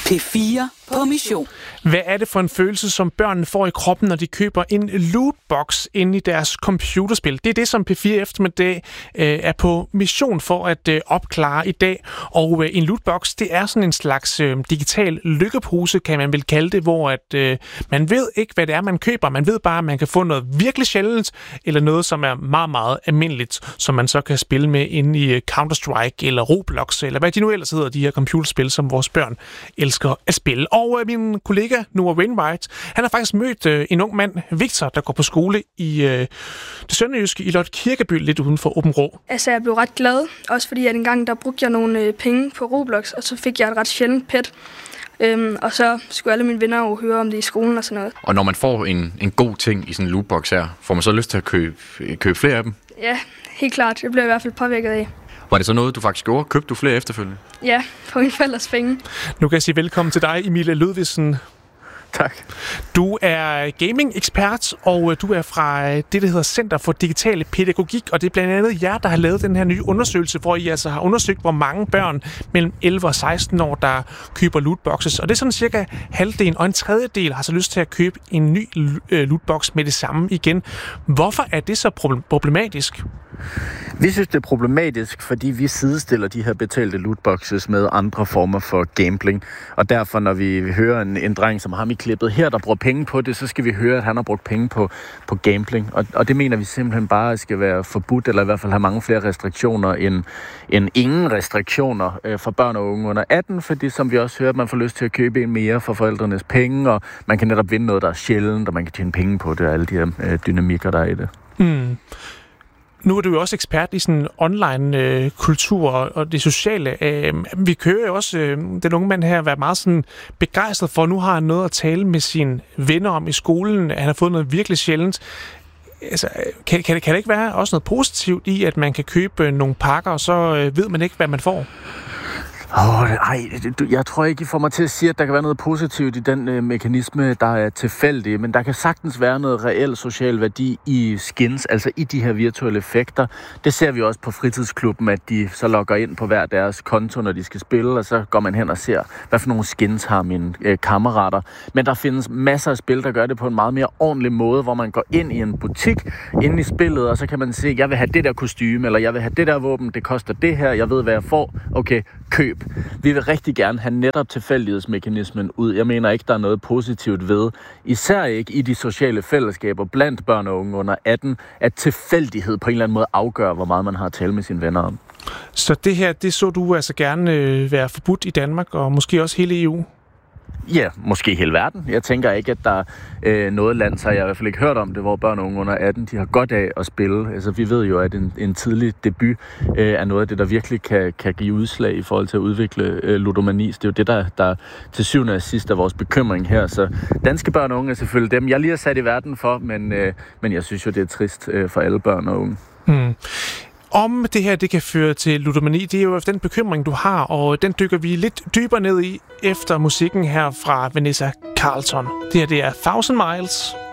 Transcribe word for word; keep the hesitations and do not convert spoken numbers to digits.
P fire på mission. Hvad er det for en følelse, som børnene får i kroppen, når de køber en lootbox inde i deres computerspil? Det er det, som P fire Eftermiddag øh, er på mission for at øh, opklare i dag. Og øh, en lootbox, det er sådan en slags øh, digital lykkepose, kan man vel kalde det, hvor at, øh, man ved ikke, hvad det er, man køber. Man ved bare, at man kan få noget virkelig sjældent, eller noget, som er meget, meget almindeligt, som man så kan spille med inde i Counter-Strike eller Roblox, eller hvad de nu ellers hedder, de her computerspil, som vores børn elsker at spille. Og øh, min kollega Noah Wainwright, han har faktisk mødt øh, en ung mand, Victor, der går på skole i øh, det sønderjyske i Lotte Kirkeby, lidt uden for Åben Rå. Altså, jeg blev ret glad, også fordi at en gang der brugte jeg nogle øh, penge på Roblox, og så fik jeg et ret sjældent pet. Øhm, og så skulle alle mine venner jo høre om det i skolen og sådan noget. Og når man får en, en god ting i sådan en lootbox her, får man så lyst til at købe, købe flere af dem? Ja, helt klart. Det blev jeg i hvert fald påvirket af. Var det så noget, du faktisk gjorde? Købte du flere efterfølgende? Ja, på mine forældres penge. Nu kan jeg sige velkommen til dig, Emilie Ludvigsen. Tak. Du er gaming-ekspert, og du er fra det, der hedder Center for Digital Pædagogik, og det er blandt andet jer, der har lavet den her nye undersøgelse, hvor I altså har undersøgt, hvor mange børn mellem elleve og seksten år, der køber lootboxes. Og det er sådan cirka halvdelen, og en tredjedel har så lyst til at købe en ny lootbox med det samme igen. Hvorfor er det så problematisk? Vi synes, det er problematisk, fordi vi sidestiller de her betalte lootboxes med andre former for gambling. Og derfor, når vi hører en, en dreng som ham i klippet her, der bruger penge på det, så skal vi høre, at han har brugt penge på, på gambling. Og, og det mener vi simpelthen bare skal være forbudt, eller i hvert fald have mange flere restriktioner end, end ingen restriktioner øh, for børn og unge under atten, fordi som vi også hører, at man får lyst til at købe en mere for forældrenes penge, og man kan netop vinde noget, der er sjældent, og man kan tjene penge på det, og alle de her øh, dynamikker, der er i det. Mm. Nu er du jo også ekspert i sådan online-kultur øh, og det sociale. Øh, vi kører jo også øh, den unge mand her være meget sådan begejstret for, nu har han noget at tale med sine venner om i skolen. Han har fået noget virkelig sjældent. Altså, kan, kan, kan det ikke være også noget positivt i, at man kan købe nogle pakker, og så øh, ved man ikke, hvad man får? Åh, oh, ej, jeg tror ikke, I får mig til at sige, at der kan være noget positivt i den øh, mekanisme, der er tilfældig, men der kan sagtens være noget reelt social værdi i skins, altså i de her virtuelle effekter. Det ser vi også på fritidsklubben, at de så logger ind på hver deres konto, når de skal spille, og så går man hen og ser, hvad for nogle skins har mine øh, kammerater. Men der findes masser af spil, der gør det på en meget mere ordentlig måde, hvor man går ind i en butik, inde i spillet, og så kan man se, jeg vil have det der kostume, eller jeg vil have det der våben, det koster det her, jeg ved, hvad jeg får. Okay, køb. Vi vil rigtig gerne have netop tilfældighedsmekanismen ud. Jeg mener ikke, der er noget positivt ved, især ikke i de sociale fællesskaber blandt børn og unge under atten, at tilfældighed på en eller anden måde afgør, hvor meget man har at tale med sine venner om. Så det her, det så du altså gerne øh, være forbudt i Danmark, og måske også hele E U? Ja, måske hele verden. Jeg tænker ikke, at der er øh, noget land, så har jeg i hvert fald ikke hørt om det, hvor børn og unge under atten, de har godt af at spille. Altså, vi ved jo, at en, en tidlig debut øh, er noget af det, der virkelig kan, kan give udslag i forhold til at udvikle øh, ludomani. Det er jo det, der, der til syvende og sidst er vores bekymring her. Så danske børn og unge er selvfølgelig dem, jeg lige har sat i verden for, men, øh, men jeg synes jo, det er trist øh, for alle børn og unge. Mm. Om det her det kan føre til ludomani, det er jo den bekymring, du har, og den dykker vi lidt dybere ned i efter musikken her fra Vanessa Carlton. Det her det er Thousand Miles.